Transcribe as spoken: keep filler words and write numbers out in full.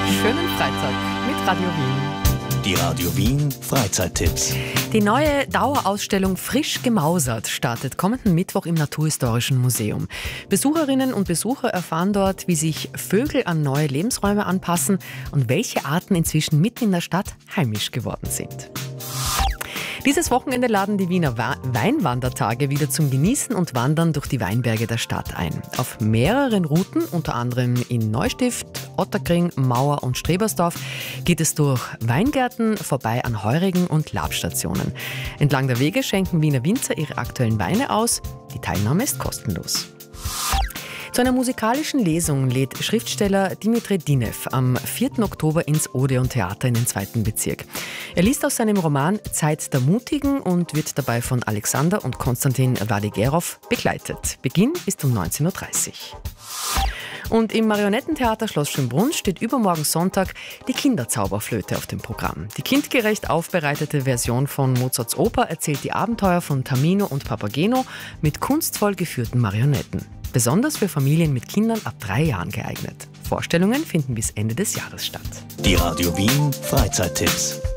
Schönen Freitag mit Radio Wien. Die Radio Wien Freizeittipps. Die neue Dauerausstellung Frisch gemausert startet kommenden Mittwoch im Naturhistorischen Museum. Besucherinnen und Besucher erfahren dort, wie sich Vögel an neue Lebensräume anpassen und welche Arten inzwischen mitten in der Stadt heimisch geworden sind. Dieses Wochenende laden die Wiener Weinwandertage wieder zum Genießen und Wandern durch die Weinberge der Stadt ein. Auf mehreren Routen, unter anderem in Neustift, Ottakring, Mauer und Strebersdorf, geht es durch Weingärten, vorbei an Heurigen und Labstationen. Entlang der Wege schenken Wiener Winzer ihre aktuellen Weine aus. Die Teilnahme ist kostenlos. Zu einer musikalischen Lesung lädt Schriftsteller Dimitri Dinev am vierten Oktober ins Odeon-Theater in den zweiten Bezirk. Er liest aus seinem Roman Zeit der Mutigen und wird dabei von Alexander und Konstantin Wadigerow begleitet. Beginn ist um neunzehn Uhr dreißig. Und im Marionettentheater Schloss Schönbrunn steht übermorgen Sonntag die Kinderzauberflöte auf dem Programm. Die kindgerecht aufbereitete Version von Mozarts Oper erzählt die Abenteuer von Tamino und Papageno mit kunstvoll geführten Marionetten. Besonders für Familien mit Kindern ab drei Jahren geeignet. Vorstellungen finden bis Ende des Jahres statt. Die Radio Wien Freizeittipps.